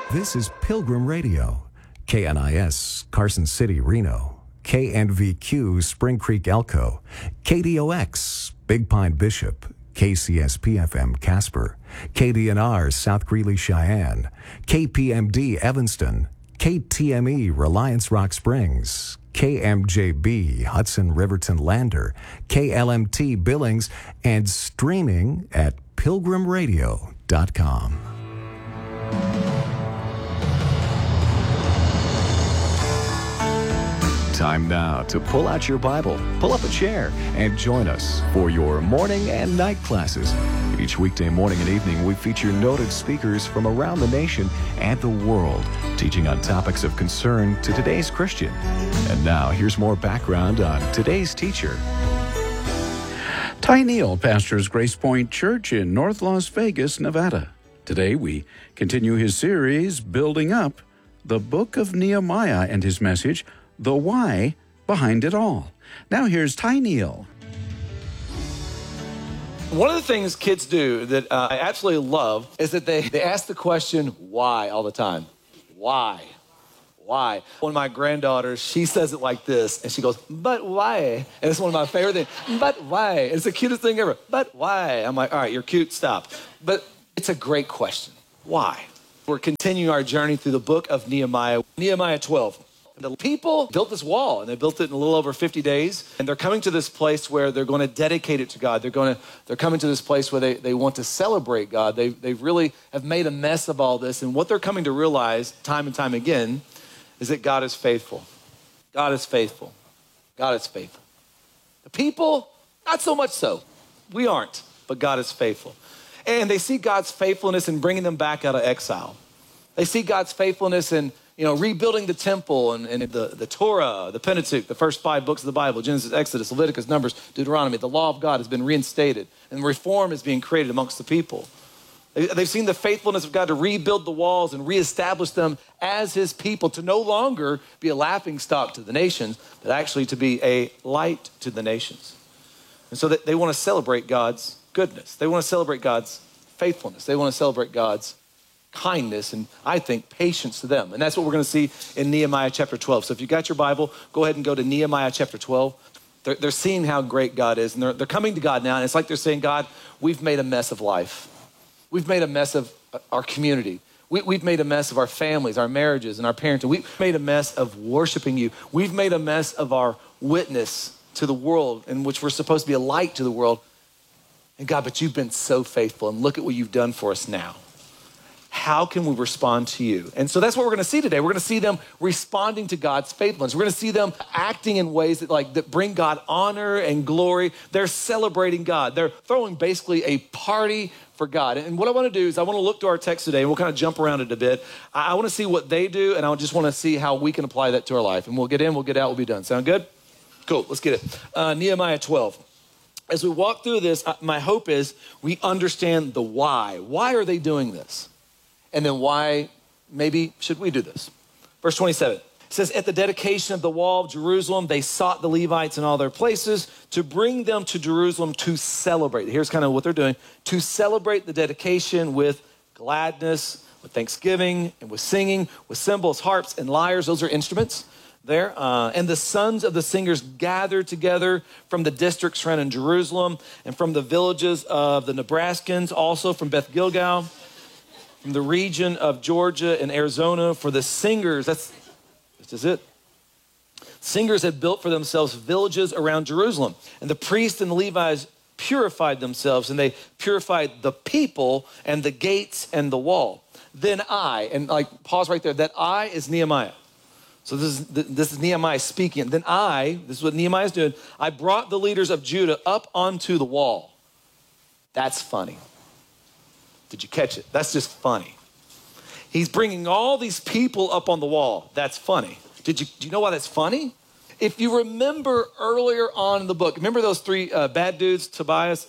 This is Pilgrim Radio, KNIS, Carson City, Reno, KNVQ, Spring Creek, Elko, KDOX, Big Pine, Bishop, KCSP-FM, Casper, KDNR, South Greeley, Cheyenne, KPMD, Evanston, KTME, Reliance Rock Springs, KMJB, Hudson Riverton Lander, KLMT Billings, and streaming at pilgrimradio.com. Time now to pull out your Bible, pull up a chair, and join us for your morning and night classes. Each weekday morning and evening, we feature noted speakers from around the nation and the world, teaching on topics of concern to today's Christian. And now, here's more background on today's teacher. Ty Neal pastors Grace Point Church in North Las Vegas, Nevada. Today, we continue his series, Building Up, the Book of Nehemiah, and his message, The Why Behind It All. Now here's Ty Neal. One of the things kids do that I absolutely love is that they ask the question, why, all the time. Why? Why? One of my granddaughters, she says it like this, and she goes, but why? And it's one of my favorite things, but why? It's the cutest thing ever, but why? I'm like, all right, you're cute, stop. But it's a great question. Why? We're continuing our journey through the book of Nehemiah, Nehemiah 12. The people built this wall, and they built it in a little over 50 days, and they're coming to this place where they're going to dedicate it to God. They're coming to this place where they want to celebrate God. They really have made a mess of all this, and what they're coming to realize time and time again is that God is faithful. God is faithful. God is faithful. The people, not so much so. We aren't, but God is faithful. And they see God's faithfulness in bringing them back out of exile. They see God's faithfulness in rebuilding the temple and the Torah, the Pentateuch, the first 5 books of the Bible, Genesis, Exodus, Leviticus, Numbers, Deuteronomy. The law of God has been reinstated, and reform is being created amongst the people. They've seen the faithfulness of God to rebuild the walls and reestablish them as his people, to no longer be a laughingstock to the nations, but actually to be a light to the nations. And so they want to celebrate God's goodness. They want to celebrate God's faithfulness. They want to celebrate God's kindness and, I think, patience to them. And that's what we're going to see in Nehemiah chapter 12. So if you got your Bible, go ahead and go to Nehemiah chapter 12. They're seeing how great God is, and they're coming to God now, and it's like they're saying, God, we've made a mess of life. We've made a mess of our community. We've made a mess of our families, our marriages, and our parenting. We've made a mess of worshiping you. We've made a mess of our witness to the world, in which we're supposed to be a light to the world. And God, but you've been so faithful, and look at what you've done for us now. How can we respond to you? And so that's what we're going to see today. We're going to see them responding to God's faithfulness. We're going to see them acting in ways that bring God honor and glory. They're celebrating God. They're throwing basically a party for God. And what I want to do is I want to look to our text today, and we'll kind of jump around it a bit. I want to see what they do, and I just want to see how we can apply that to our life. And we'll get in, we'll get out, we'll be done. Sound good? Cool, let's get it. Nehemiah 12. As we walk through this, my hope is we understand the why. Why are they doing this? And then why maybe should we do this? Verse 27 it says, at the dedication of the wall of Jerusalem, they sought the Levites in all their places to bring them to Jerusalem to celebrate. Here's kind of what they're doing. To celebrate the dedication with gladness, with thanksgiving, and with singing, with cymbals, harps, and lyres. Those are instruments there. And the sons of the singers gathered together from the districts surrounding Jerusalem and from the villages of the Nebraskans, also from Beth Gilgal, from the region of Georgia and Arizona. For the singers, this is it. Singers had built for themselves villages around Jerusalem. And the priests and the Levites purified themselves, and they purified the people and the gates and the wall. Then and pause right there. That I is Nehemiah. So this is Nehemiah speaking. Then this is what Nehemiah is doing. I brought the leaders of Judah up onto the wall. That's funny. Did you catch it? That's just funny. He's bringing all these people up on the wall. That's funny. Do you know why that's funny? If you remember earlier on in the book, remember those 3 bad dudes, Tobias,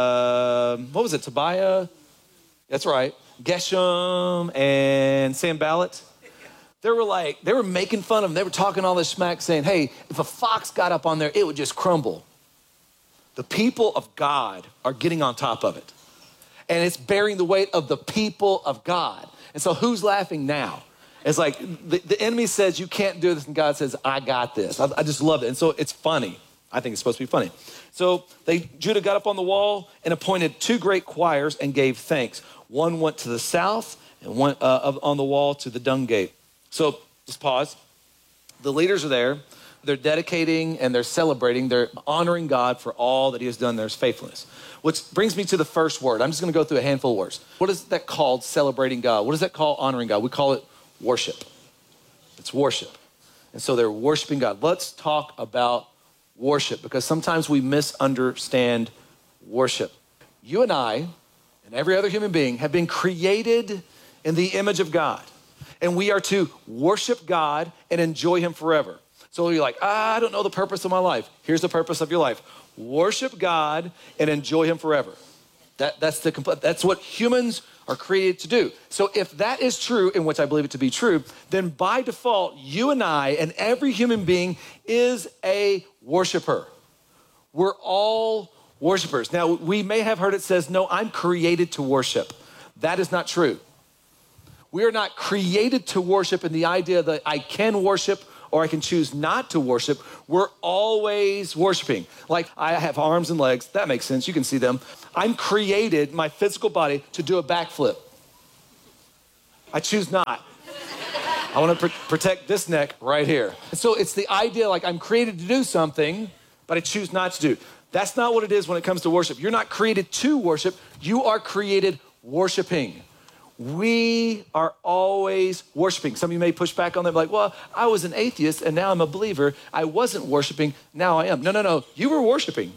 what was it, Tobiah? That's right. Geshem and Sanballat. They were making fun of them. They were talking all this smack saying, hey, if a fox got up on there, it would just crumble. The people of God are getting on top of it. And it's bearing the weight of the people of God. And so who's laughing now? It's like the enemy says, you can't do this, and God says, I got this. I just love it. And so it's funny. I think it's supposed to be funny. So Judah got up on the wall and appointed 2 great choirs and gave thanks. One went to the south and one on the wall to the dung gate. So just pause. The leaders are there. They're dedicating and they're celebrating. They're honoring God for all that he has done. There's faithfulness. Which brings me to the first word. I'm just going to go through a handful of words. What is that called, celebrating God? What is that called, honoring God? We call it worship. It's worship. And so they're worshiping God. Let's talk about worship, because sometimes we misunderstand worship. You and I and every other human being have been created in the image of God. And we are to worship God and enjoy him forever. So you're like, I don't know the purpose of my life. Here's the purpose of your life. Worship God and enjoy him forever. That's what humans are created to do. So if that is true, in which I believe it to be true, then by default, you and I and every human being is a worshiper. We're all worshipers. Now, we may have heard it says, no, I'm created to worship. That is not true. We are not created to worship in the idea that I can worship or I can choose not to worship. We're always worshiping. Like, I have arms and legs. That makes sense. You can see them. I'm created, my physical body, to do a backflip. I choose not. I want to protect this neck right here. And so it's the idea like I'm created to do something, but I choose not to do. That's not what it is when it comes to worship. You're not created to worship. You are created worshiping. We are always worshiping. Some of you may push back on them like, well, I was an atheist and now I'm a believer. I wasn't worshiping, now I am. No. You were worshiping.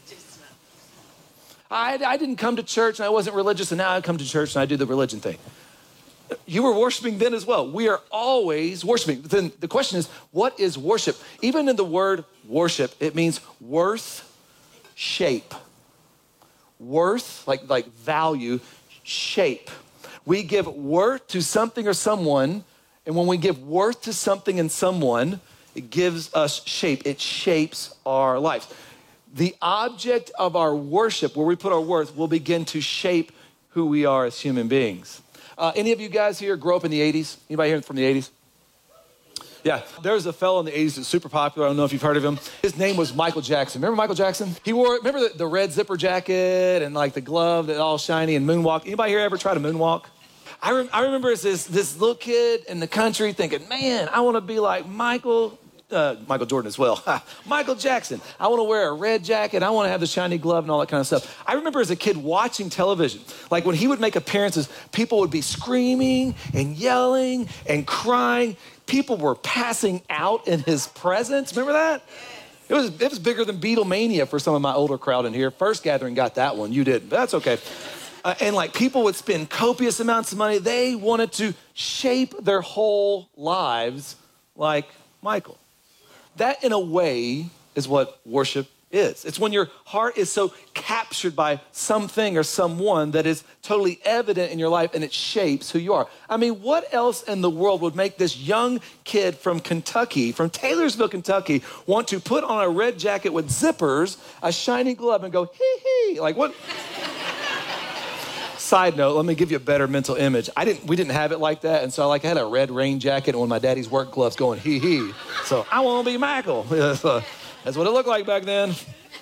I didn't come to church and I wasn't religious, and now I come to church and I do the religion thing. You were worshiping then as well. We are always worshiping. Then the question is, what is worship? Even in the word worship, it means worth, shape. Worth, like value, shape. We give worth to something or someone, and when we give worth to something and someone, it gives us shape. It shapes our lives. The object of our worship, where we put our worth, will begin to shape who we are as human beings. Any of you guys here grew up in the 80s? Anybody here from the 80s? Yeah, there's a fellow in the 80s that's super popular. I don't know if you've heard of him. His name was Michael Jackson. Remember Michael Jackson? Remember the red zipper jacket and like the glove that all shiny and moonwalk? Anybody here ever try to moonwalk? I remember as this little kid in the country thinking, man, I want to be like Michael Jordan as well. Michael Jackson. I want to wear a red jacket. I want to have the shiny glove and all that kind of stuff. I remember as a kid watching television, like when he would make appearances, people would be screaming and yelling and crying. People were passing out in his presence. Remember that? It was bigger than Beatlemania for some of my older crowd in here. First Gathering got that one. You didn't, but that's okay. And like people would spend copious amounts of money. They wanted to shape their whole lives like Michael. That, in a way, is what worship is. It's when your heart is so captured by something or someone that is totally evident in your life and it shapes who you are. I mean, what else in the world would make this young kid from Kentucky, from Taylorsville, Kentucky, want to put on a red jacket with zippers, a shiny glove, and go, hee-hee? Like, what? Side note, let me give you a better mental image. We didn't have it like that, and so I had a red rain jacket and one of my daddy's work gloves going hee-hee. So I want to be Michael. That's what it looked like back then.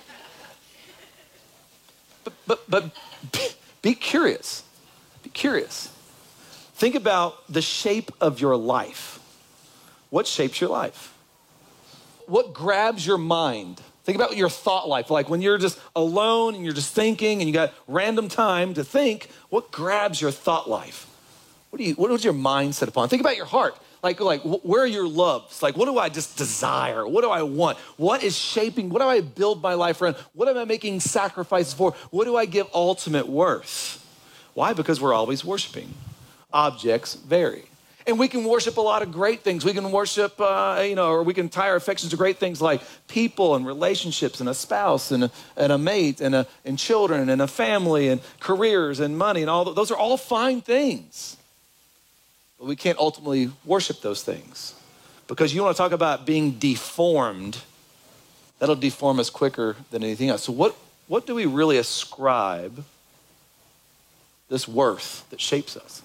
But be curious. Be curious. Think about the shape of your life. What shapes your life? What grabs your mind? Think about your thought life. Like when you're just alone and you're just thinking and you got random time to think, what grabs your thought life? What is your mind set upon? Think about your heart. Like where are your loves? Like, what do I just desire? What do I want? What is shaping? What do I build my life around? What am I making sacrifices for? What do I give ultimate worth? Why? Because we're always worshiping. Objects vary. And we can worship a lot of great things. We can worship, or we can tie our affections to great things like people and relationships and a spouse and a mate and children and a family and careers and money and all those are all fine things. But we can't ultimately worship those things because you want to talk about being deformed. That'll deform us quicker than anything else. So what do we really ascribe this worth that shapes us?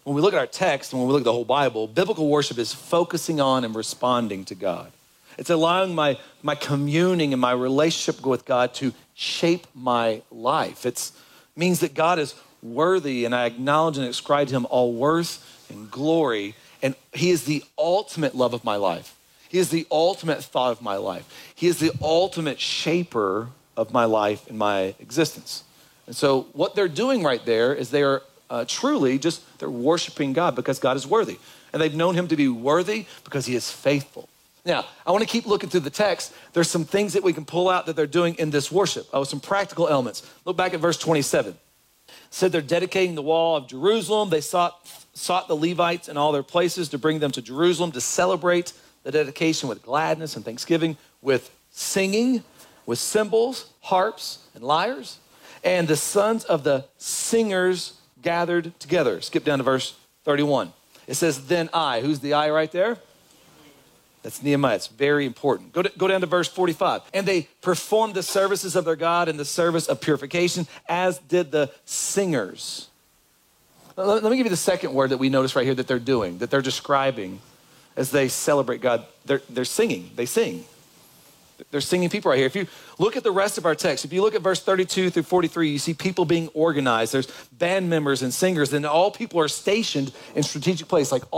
when we look at our text and when we look at the whole Bible, biblical worship is focusing on and responding to God. It's allowing my communing and my relationship with God to shape my life. It means that God is worthy, and I acknowledge and ascribe to him all worth and glory, and he is the ultimate love of my life. He is the ultimate thought of my life. He is the ultimate shaper of my life and my existence. And so what they're doing right there is they are truly just, they're worshiping God because God is worthy. And they've known him to be worthy because he is faithful. Now, I want to keep looking through the text. There's some things that we can pull out that they're doing in this worship. Some practical elements. Look back at verse 27. It said they're dedicating the wall of Jerusalem. They sought the Levites in all their places to bring them to Jerusalem to celebrate the dedication with gladness and thanksgiving, with singing, with cymbals, harps, and lyres. And the sons of the singers gathered together. Skip down to verse 31. It says, then I. Who's the I right there? That's Nehemiah. It's very important. Go down to verse 45. And they performed the services of their God in the service of purification, as did the singers. Let me give you the second word that we notice right here that they're doing, that they're describing as they celebrate God. They're singing. They sing. They're singing people right here. If you look at the rest of our text, if you look at verse 32 through 43, you see people being organized. There's band members and singers, and all people are stationed in strategic place, like